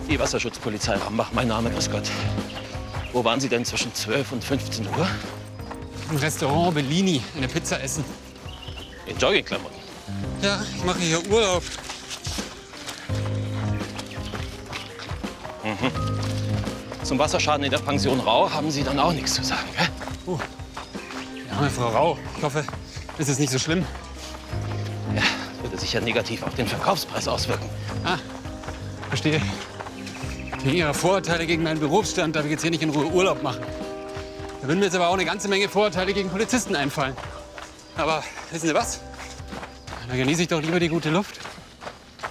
Die Wasserschutzpolizei Rambach, mein Name, grüß Gott. Wo waren Sie denn zwischen 12 und 15 Uhr? Im Restaurant Bellini, eine Pizza essen. In Joggingklamotten. Ja, ich mache hier Urlaub. Zum Wasserschaden in der Pension Rau haben Sie dann auch nichts zu sagen, gell? Ja, Frau Rau, ich hoffe, es ist nicht so schlimm. Ja, würde sich ja negativ auf den Verkaufspreis auswirken. Ah, verstehe. Wegen Ihrer Vorurteile gegen meinen Berufsstand darf ich jetzt hier nicht in Ruhe Urlaub machen. Da würden mir jetzt aber auch eine ganze Menge Vorurteile gegen Polizisten einfallen. Aber wissen Sie was? Da genieße ich doch lieber die gute Luft.